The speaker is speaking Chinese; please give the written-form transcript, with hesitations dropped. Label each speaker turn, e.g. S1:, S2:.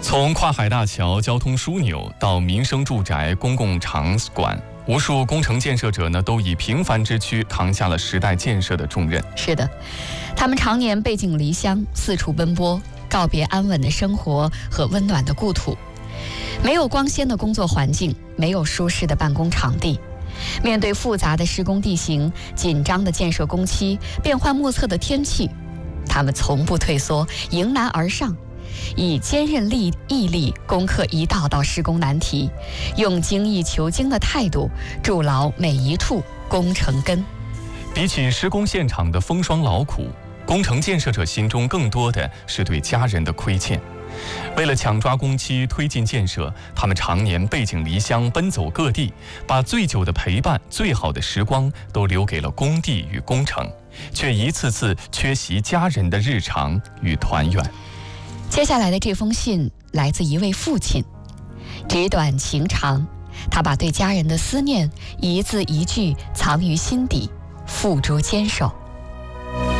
S1: 从跨海大桥、交通枢纽到民生住宅、公共场馆，无数工程建设者呢，都以平凡之躯扛下了时代建设的重任。
S2: 是的，他们常年背井离乡，四处奔波，告别安稳的生活和温暖的故土。没有光鲜的工作环境，没有舒适的办公场地，面对复杂的施工地形、紧张的建设工期、变幻莫测的天气，他们从不退缩，迎难而上，以坚韧毅力攻克一道道施工难题，用精益求精的态度筑牢每一处工程根。
S1: 比起施工现场的风霜劳苦，工程建设者心中更多的是对家人的亏欠。为了抢抓工期推进建设，他们常年背井离乡，奔走各地，把最久的陪伴、最好的时光都留给了工地与工程，却一次次缺席家人的日常与团圆。
S2: 接下来的这封信来自一位父亲，纸短情长，他把对家人的思念一字一句藏于心底，付诸坚守。